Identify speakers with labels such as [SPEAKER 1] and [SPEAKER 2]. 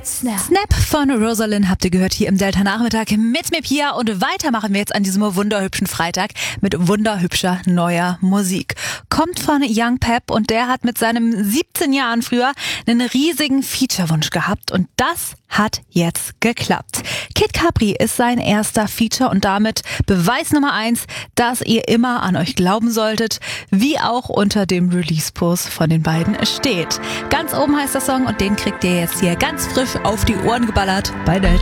[SPEAKER 1] Snap von Rosalind habt ihr gehört hier im Delta Nachmittag mit mir Pia und weiter machen wir jetzt an diesem wunderhübschen Freitag mit wunderhübscher neuer Musik. Kommt von Young Pep und der hat mit seinem 17 Jahren früher einen riesigen Feature-Wunsch gehabt und das hat jetzt geklappt. Kid Capri ist sein erster Feature und damit Beweis Nummer 1, dass ihr immer an euch glauben solltet, wie auch unter dem Release-Post von den beiden steht. Ganz oben heißt der Song und den kriegt ihr jetzt hier ganz frisch auf die Ohren geballert bei Delta.